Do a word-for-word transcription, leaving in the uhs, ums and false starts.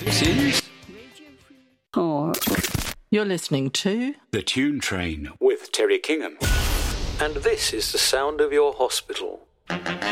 This is Oh, You're listening to The Tune Train with Terry Kingham. And this is the sound of your hospital.